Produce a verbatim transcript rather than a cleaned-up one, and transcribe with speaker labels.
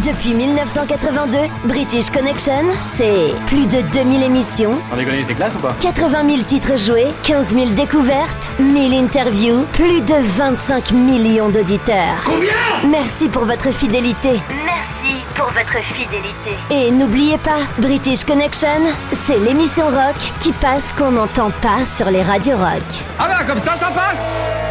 Speaker 1: Depuis mille neuf cent quatre-vingt-deux, British Connection, c'est plus de deux mille émissions,
Speaker 2: On déconne, c'est classe ou pas?
Speaker 1: quatre-vingt mille titres joués, quinze mille découvertes, mille interviews, plus de vingt-cinq millions d'auditeurs.
Speaker 3: Combien?
Speaker 1: Merci pour votre fidélité. Merci pour votre fidélité. Et n'oubliez pas, British Connection, c'est l'émission rock qui passe qu'on n'entend pas sur les radios rock.
Speaker 3: Ah bah comme ça, ça passe.